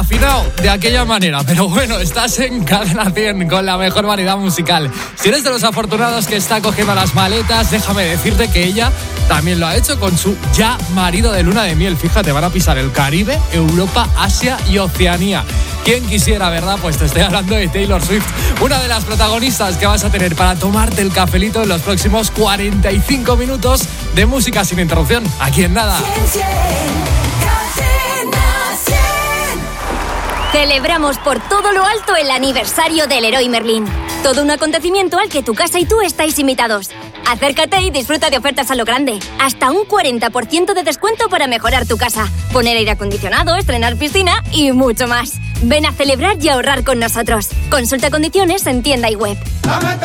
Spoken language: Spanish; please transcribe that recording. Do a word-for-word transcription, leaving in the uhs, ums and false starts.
desafinado de aquella manera, pero bueno, estás en Cadena cien con la mejor variedad musical. Si eres de los afortunados que está cogiendo las maletas, déjame decirte que ella también lo ha hecho con su ya marido de luna de miel. Fíjate, van a pisar el Caribe, Europa, Asia y Oceanía. ¿Quién quisiera, verdad? Pues te estoy hablando de Taylor Swift, una de las protagonistas que vas a tener para tomarte el cafelito en los próximos cuarenta y cinco minutos de música sin interrupción, aquí en nada. Celebramos por todo lo alto el aniversario del Leroy Merlin. Todo un acontecimiento al que tu casa y tú estáis invitados. Acércate y disfruta de ofertas a lo grande. Hasta un cuarenta por ciento de descuento para mejorar tu casa, poner aire acondicionado, estrenar piscina y mucho más. Ven a celebrar y ahorrar con nosotros. Consulta condiciones en tienda y web.